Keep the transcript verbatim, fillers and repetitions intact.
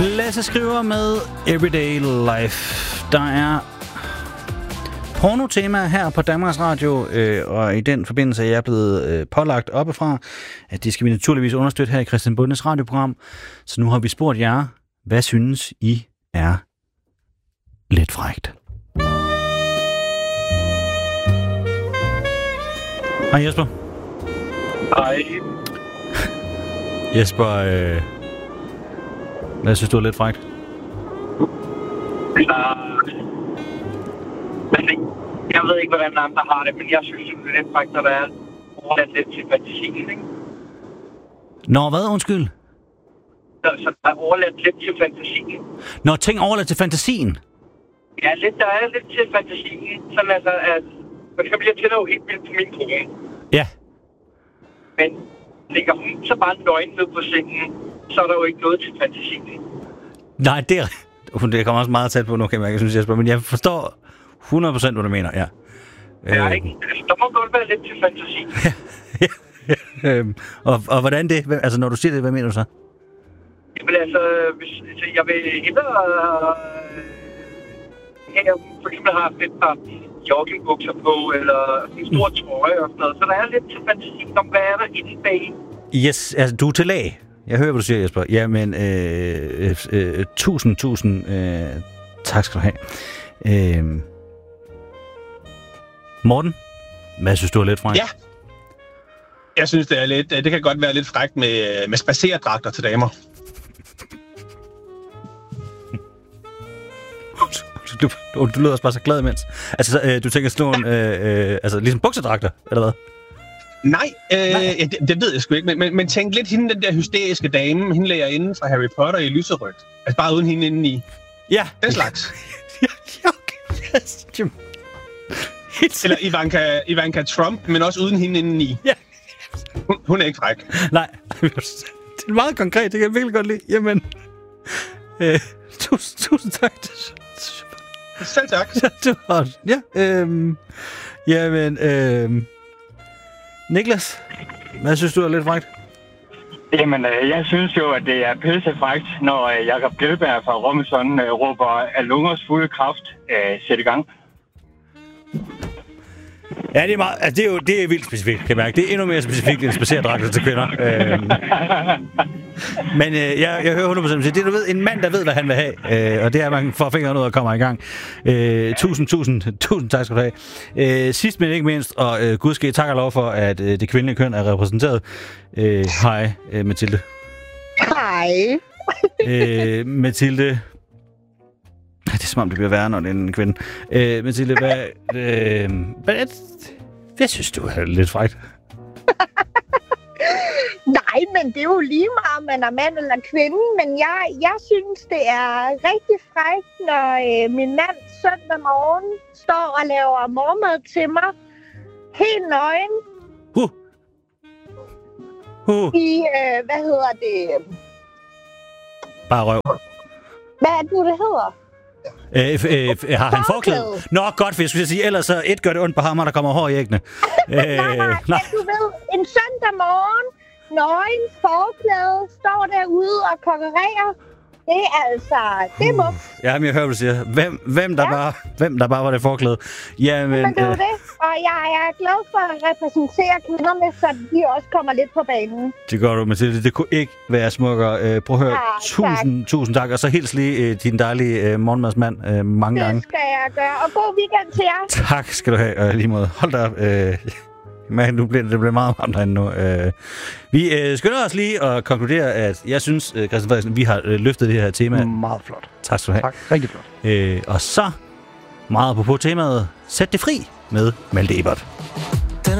Lasse skriver med Everyday Life. Der er porno-tema her på Danmarks Radio, øh, og i den forbindelse er jeg blevet øh, pålagt oppefra, at det skal vi naturligvis understøtte her i Christian Bundes radioprogram. Så nu har vi spurgt jer, hvad synes I er lidt frækt? Hej Jesper. Hej. Jesper, øh, hvad synes du er lidt frækt? Ja. Jeg ved ikke, hvordan andre har det, men jeg synes, det er lidt frækt, når der er overladt lidt til fantasien, ikke? Nå, hvad? Undskyld? Så, så der er overladt lidt til fantasien. Nå, ting overladt til fantasien? Ja, lidt, der er lidt til fantasien. Sådan altså, at for eksempel, jeg tænder jo helt vildt på min kone. Ja. Men ligger hun så bare nøgen ned på sengen, så er der jo ikke noget til fantasien. Nej, det er... Det kommer også meget tæt på nu, kan jeg mærke, synes Jesper, men jeg forstår hundrede procent, hvad du mener, ja. Ja, ikke? Altså, der må godt være lidt til fantasi. ja, ja, øhm, og, og hvordan det? Altså, når du siger det, hvad mener du så? Jamen altså, hvis, altså jeg vil hellere... Øh, her for eksempel har et par joggingbukser på, eller en stor trøje og sådan noget. Så der er lidt til fantasi om, hvad er der inde bag? Yes, altså, du er til lag. Jeg hører, hvad du siger, Jesper. Jamen, øh, øh, øh, tusind, tusind øh, tak skal du have. Øh, Morten, hvad synes du er lidt frækt? Ja. Jeg synes, det er lidt, det kan godt være lidt frækt med, med spacerdragter til damer. Du, du, du lyder også bare så glad imens. Altså, øh, du tænker sådan nogle, øh, øh, altså ligesom buksedragter, eller hvad? Nej, øh, Nej. Ja, det, det ved jeg sgu ikke, men, men, men tænk lidt hende, den der hysteriske dame, hende lærer inden fra Harry Potter i lyserødt. Altså bare uden hende inde i. Ja. Den slags. ja, okay. Yes. Eller Ivanka, Ivanka Trump, men også uden hende inde i. Ja. Hun, hun er ikke fræk. Nej, det er meget konkret, det kan jeg virkelig godt lide. Jamen, øh, tusind, tusind tak. Selv tak. Det var, ja, øh, jamen, øh, Niklas, hvad synes du er lidt frækt? Jamen, øh, jeg synes jo, at det er pissefrækt, når øh, Jakob Gjelberg fra Robinson øh, råber, at lungers fulde kraft øh, sætter i gang. Ja, det er, meget, altså det er jo det er vildt specifikt, kan jeg mærke. Det er endnu mere specifikt end spacerdragter til kvinder. Øhm. Men øh, jeg, jeg hører hundrede procent, det er du ved, en mand, der ved, hvad han vil have. Øh, og det er, at man får fingrene ud og kommer i gang. Øh, tusind, tusind, tusind tak skal du have. Øh, sidst men ikke mindst, og øh, gud ske tak og lov for, at øh, det kvindelige køn er repræsenteret. Øh, hej, øh, Mathilde. Hej. øh, Mathilde... Det er som om, det bliver værre, når det er en kvinde. Øh, Mathilde, hvad, øh, hvad, hvad synes du er lidt frækt? Nej, men det er jo lige meget, om man er mand eller kvinde. Men jeg, jeg synes, det er rigtig frækt, når øh, min mand søndag morgen står og laver morgenmad til mig. Helt nøgen. Huh. Huh. I, øh, hvad hedder det? Bare røv. Hvad er det nu, det hedder? Øh, øh, har han forklæde? Nå, godt, for jeg skulle sige, ellers så et gør det ondt på ham, og der kommer hår i æggene. øh, nej, nej, nej, du ved, en søndag morgen, nøgen, forklæde, står derude og konkurrerer. Det er altså, det er mugt. Ja, men jeg hører, hvad du siger. Hvem, hvem, der, ja. bare, hvem der bare var det forklæde? Jamen, men det er jo øh... det, og jeg er glad for at repræsentere kvinderne, så de også kommer lidt på banen. Det gør du, Mathilde. Det kunne ikke være smukkere. Øh, prøv at høre. Ja, tusind, tak. tusind tak. Og så hils lige øh, din dejlige øh, morgenmadsmand øh, mange det gange. Det skal jeg gøre, og god weekend til jer. Tak skal du have, og lige måde. Hold da op. Øh, Men nu bliver det bliver meget varmt herinde nu. Øh, vi øh, skynder os lige at konkludere, at jeg synes, øh, Christian Frederiksen, vi har øh, løftet det her tema. Meget flot. Tak skal du have. Tak, rigtig flot. Øh, og så, meget på temaet, sæt det fri med Malte Ebert.